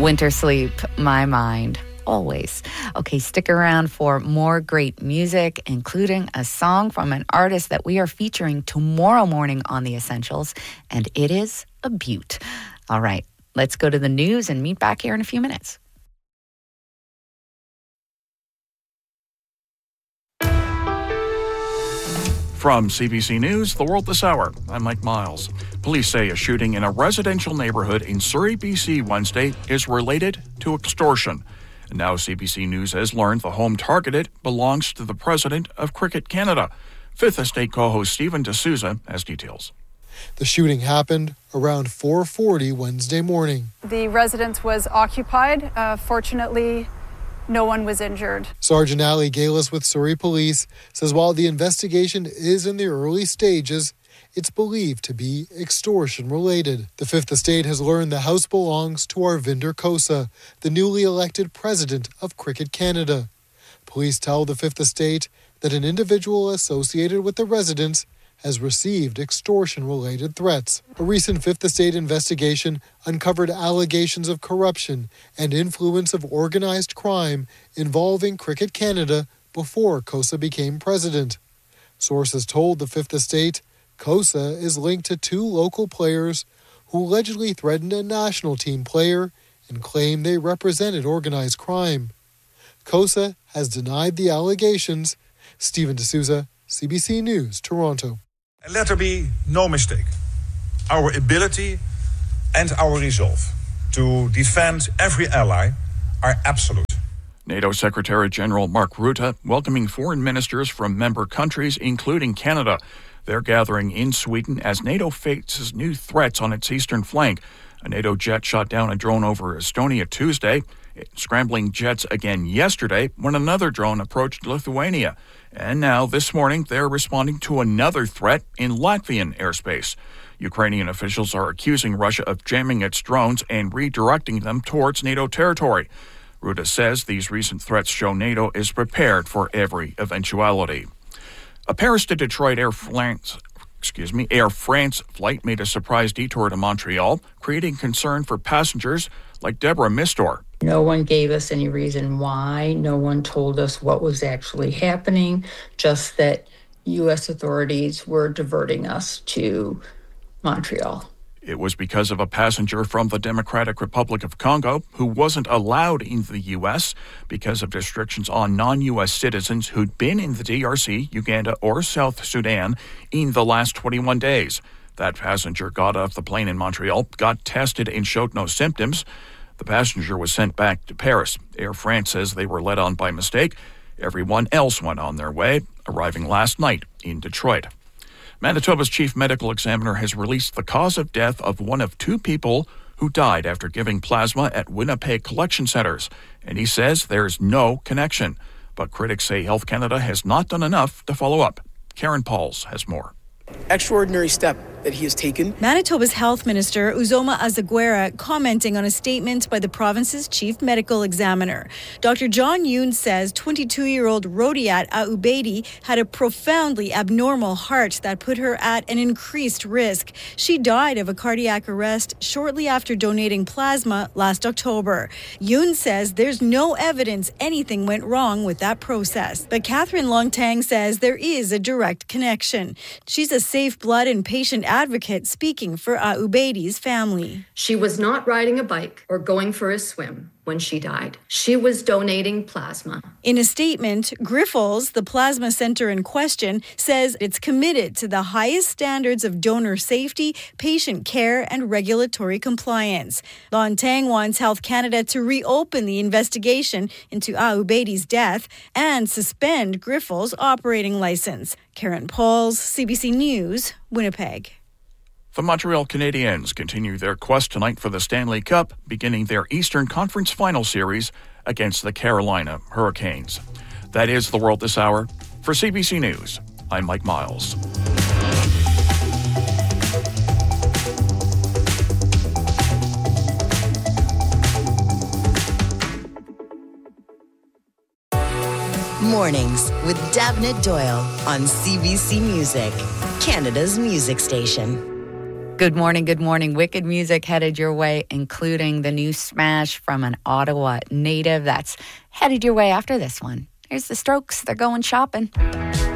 Winter sleep, my mind. Always. Okay, stick around for more great music, including a song from an artist that we are featuring tomorrow morning on The Essentials, and it is a beaut. All right, let's go to the news and meet back here in a few minutes. From CBC News, The World This Hour, I'm Mike Miles. Police say a shooting in a residential neighborhood in Surrey, BC Wednesday is related to extortion. And now CBC News has learned the home targeted belongs to the president of Cricket Canada. Fifth Estate co-host Steven D'Souza has details. The shooting happened around 4:40 Wednesday morning. The residence was occupied. Fortunately, no one was injured. Sergeant Ali Galis with Surrey Police says while the investigation is in the early stages, it's believed to be extortion-related. The Fifth Estate has learned the house belongs to Arvinder Khosa, the newly elected president of Cricket Canada. Police tell the Fifth Estate that an individual associated with the residence has received extortion-related threats. A recent Fifth Estate investigation uncovered allegations of corruption and influence of organized crime involving Cricket Canada before Khosa became president. Sources told the Fifth Estate Khosa is linked to two local players who allegedly threatened a national team player and claimed they represented organized crime. Khosa has denied the allegations. Steven D'Souza, CBC News, Toronto. And let there be no mistake. Our ability and our resolve to defend every ally are absolute. NATO Secretary General Mark Rutte welcoming foreign ministers from member countries, including Canada. They're gathering in Sweden as NATO faces new threats on its eastern flank. A NATO jet shot down a drone over Estonia Tuesday, scrambling jets again yesterday when another drone approached Lithuania. And now, this morning, they're responding to another threat in Latvian airspace. Ukrainian officials are accusing Russia of jamming its drones and redirecting them towards NATO territory. Rutte says these recent threats show NATO is prepared for every eventuality. A Paris to Detroit Air France flight made a surprise detour to Montreal, creating concern for passengers like Deborah Mistor. No one gave us any reason why. No one told us what was actually happening, just that U.S. authorities were diverting us to Montreal. It was because of a passenger from the Democratic Republic of Congo who wasn't allowed in the U.S. because of restrictions on non-U.S. citizens who'd been in the DRC, Uganda, or South Sudan in the last 21 days. That passenger got off the plane in Montreal, got tested, and showed no symptoms. The passenger was sent back to Paris. Air France says they were led on by mistake. Everyone else went on their way, arriving last night in Detroit. Manitoba's chief medical examiner has released the cause of death of one of two people who died after giving plasma at Winnipeg collection centers, and he says there's no connection. But critics say Health Canada has not done enough to follow up. Karen Pauls has more. Extraordinary step that he has taken. Manitoba's Health Minister, Uzoma Azaguera, commenting on a statement by the province's chief medical examiner. Dr. John Yoon says 22-year-old Rodiat Aubeidi had a profoundly abnormal heart that put her at an increased risk. She died of a cardiac arrest shortly after donating plasma last October. Yoon says there's no evidence anything went wrong with that process. But Catherine Longtang says there is a direct connection. She's a safe blood and patient advocate speaking for Aubeidi's family. She was not riding a bike or going for a swim when she died. She was donating plasma. In a statement, Grifols, the plasma center in question, says it's committed to the highest standards of donor safety, patient care, and regulatory compliance. Longtang wants Health Canada to reopen the investigation into Aubeidi's death and suspend Grifols' operating license. Karen Pauls, CBC News, Winnipeg. The Montreal Canadiens continue their quest tonight for the Stanley Cup, beginning their Eastern Conference Final Series against the Carolina Hurricanes. That is The World This Hour. For CBC News, I'm Mike Miles. Mornings with Davnit Doyle on CBC Music, Canada's music station. Good morning, good morning. Wicked music headed your way, including the new smash from an Ottawa native that's headed your way after this one. Here's the Strokes. They're going shopping.